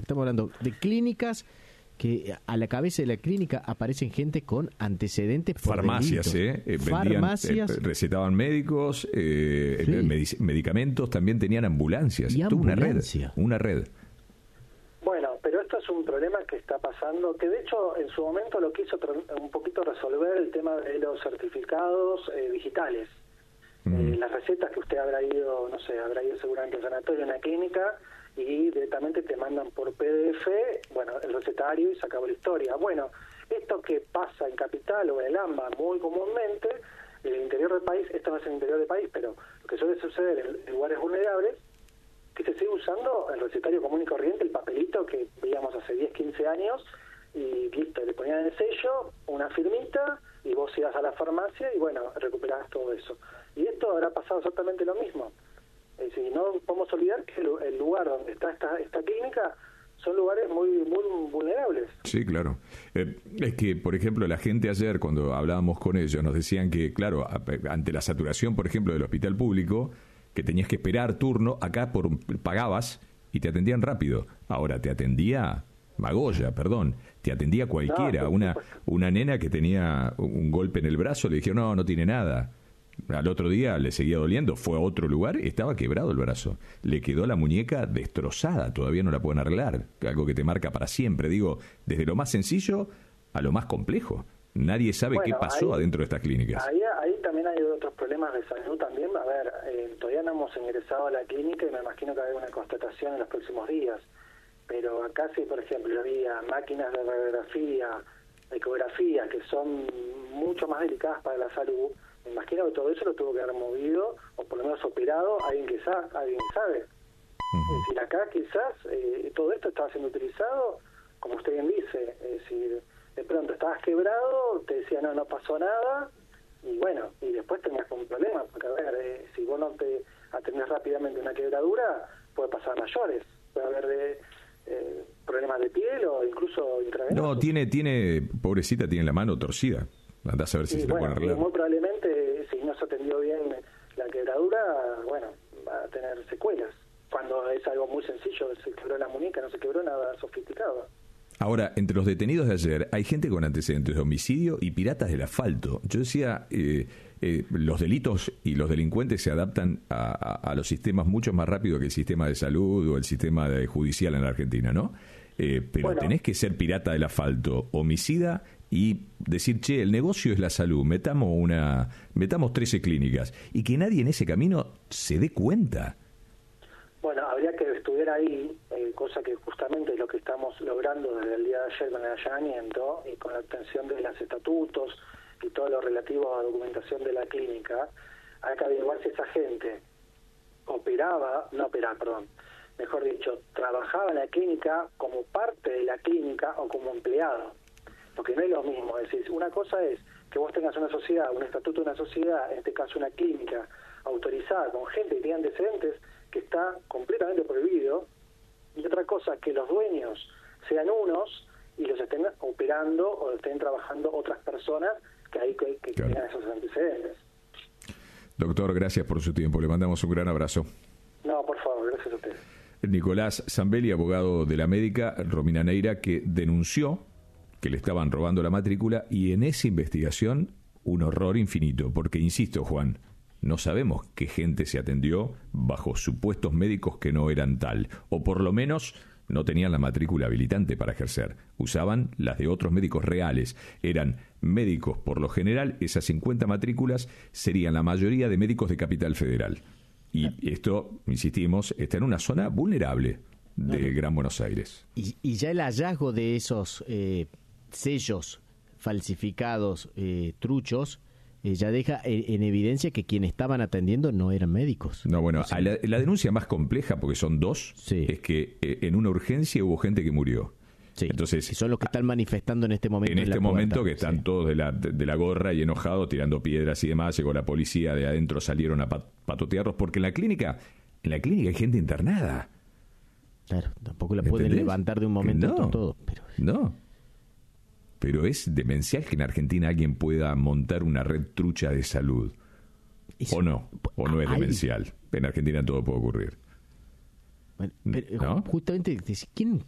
estamos hablando de clínicas que a la cabeza de la clínica aparecen gente con antecedentes por farmacias, delitos. Vendían, Farmacias. recetaban médicos, medicamentos, también tenían ambulancias. Y Tuvo ambulancia. una red. Bueno, pero esto es un problema que está pasando, que de hecho en su momento lo quiso un poquito resolver el tema de los certificados digitales. Las recetas que usted habrá ido, no sé, habrá ido seguramente al sanatorio, en una clínica, y directamente te mandan por PDF, bueno, el recetario y se acabó la historia. Bueno, esto que pasa en Capital o en el AMBA muy comúnmente, en el interior del país, esto no es en el interior del país, pero lo que suele suceder en lugares vulnerables, que se sigue usando el recetario común y corriente, el papelito que veíamos hace 10, 15 años, y listo, le ponían el sello, una firmita, y vos ibas a la farmacia y bueno, recuperabas todo eso. Y esto habrá pasado exactamente lo mismo. Es decir, no podemos olvidar que el lugar donde está esta clínica son lugares muy vulnerables. Sí, claro. Es que, por ejemplo, la gente ayer, cuando hablábamos con ellos, nos decían que, claro, ante la saturación, por ejemplo, del hospital público, que tenías que esperar turno, acá pagabas y te atendían rápido. Ahora te atendía Magoya, te atendía cualquiera. No, una nena que tenía un golpe en el brazo, le dijeron, no tiene nada. Al otro día le seguía doliendo, fue a otro lugar y estaba quebrado el brazo. Le quedó la muñeca destrozada, todavía no la pueden arreglar. Algo que te marca para siempre. Digo, desde lo más sencillo a lo más complejo. Nadie sabe qué pasó adentro de estas clínicas. Ahí también hay otros problemas de salud también. A ver, todavía no hemos ingresado a la clínica y me imagino que va a haber una constatación en los próximos días. Pero acá sí, por ejemplo, había máquinas de radiografía, ecografía, que son mucho más delicadas para la salud. Me imagino que todo eso lo tuvo que haber movido, o por lo menos operado, alguien que sabe. Es decir, acá quizás todo esto estaba siendo utilizado, como usted bien dice, es decir, de pronto estabas quebrado, te decía no pasó nada, y bueno, y después tenías un problema, porque a ver, si vos no te atendés rápidamente una quebradura, puede pasar mayores, puede haber problemas de piel o incluso intravenosos. No, pobrecita, tiene la mano torcida. Andás a ver si se la pueden arreglar. Muy probablemente, si no se atendió bien la quebradura, bueno, va a tener secuelas. Cuando es algo muy sencillo, se quebró la muñeca, no se quebró nada sofisticado. Ahora, entre los detenidos de ayer, hay gente con antecedentes de homicidio y piratas del asfalto. Yo decía, los delitos y los delincuentes se adaptan a los sistemas mucho más rápido que el sistema de salud o el sistema judicial en la Argentina, ¿no? Pero bueno, tenés que ser pirata del asfalto, homicida, y decir, che, el negocio es la salud, metamos 13 clínicas, y que nadie en ese camino se dé cuenta. Bueno, habría que estuviera ahí, cosa que justamente es lo que estamos logrando desde el día de ayer con el allanamiento y con la obtención de los estatutos y todo lo relativo a documentación de la clínica. Hay que averiguar si esa gente mejor dicho, trabajaba en la clínica como parte de la clínica o como empleado. Porque no es lo mismo, es decir, una cosa es que vos tengas una sociedad, un estatuto de una sociedad, en este caso una clínica autorizada con gente que tiene antecedentes, que está completamente prohibido, y otra cosa, que los dueños sean unos y los estén operando o estén trabajando otras personas que tengan esos antecedentes. Doctor, gracias por su tiempo, le mandamos un gran abrazo. No, por favor, gracias a usted. Nicolás Zambelli, abogado de la médica Romina Neira, que denunció que le estaban robando la matrícula, y en esa investigación un horror infinito, porque insisto, Juan, no sabemos qué gente se atendió bajo supuestos médicos que no eran tal, o por lo menos no tenían la matrícula habilitante para ejercer, usaban las de otros médicos reales, eran médicos por lo general, esas 50 matrículas serían la mayoría de médicos de Capital Federal, y esto, insistimos, está en una zona vulnerable de Gran Buenos Aires. Y ya el hallazgo de esos sellos falsificados, truchos, ya deja en evidencia que quienes estaban atendiendo no eran médicos. No, bueno, la denuncia más compleja, porque son dos, es que en una urgencia hubo gente que murió. Sí. Entonces, y son los que están manifestando en este momento. En este momento que están todos de la gorra y enojados, tirando piedras y demás. Llegó la policía de adentro, salieron a patotearlos, porque en la clínica hay gente internada. Claro, tampoco la pueden levantar de un momento a todo. Pero es demencial que en Argentina alguien pueda montar una red trucha de salud. O no es demencial. En Argentina todo puede ocurrir. Bueno, pero justamente,